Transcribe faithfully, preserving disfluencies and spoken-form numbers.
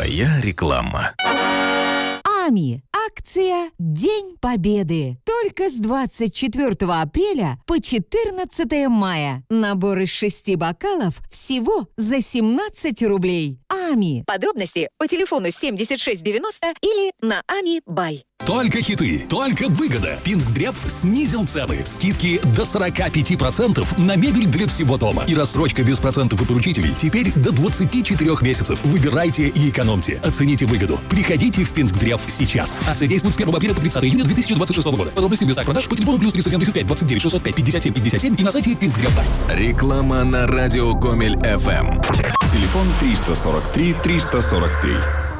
Твоя реклама. АМИ. Акция «День Победы». Только с двадцать четвёртого апреля по четырнадцатое мая. Набор из шести бокалов всего за семнадцать рублей. АМИ. Подробности по телефону семьдесят шесть девяносто или на ами бай. Только хиты, только выгода. Пинсдрев снизил цены. Скидки до сорок пять процентов на мебель для всего дома. И рассрочка без процентов и поручителей теперь до двадцати четырёх месяцев. Выбирайте и экономьте. Оцените выгоду. Приходите в Пинсдрев сейчас. Акция действует с первого апреля по тридцатое июня две тысячи двадцать шестого года. Подробности в местах продаж по телефону плюс триста семьдесят пять двадцать девять шестьсот пять пятьдесят семь пятьдесят семь и на сайте Пинсдрев. Реклама на радио Гомель эф эм. Телефон триста сорок три триста сорок три.